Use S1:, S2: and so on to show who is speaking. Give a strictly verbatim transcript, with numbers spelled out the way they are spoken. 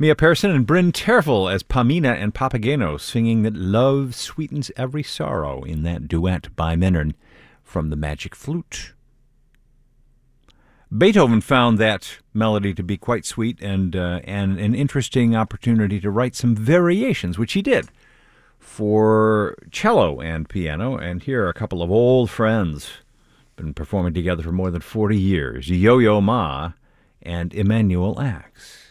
S1: Mia Pearson and Bryn Terfel as Pamina and Papageno singing that love sweetens every sorrow in that duet by Mennen from the Magic Flute. Beethoven found that melody to be quite sweet and uh, and an interesting opportunity to write some variations, which he did, for cello and piano. And here are a couple of old friends, been performing together for more than forty years, Yo-Yo Ma and Emanuel Ax.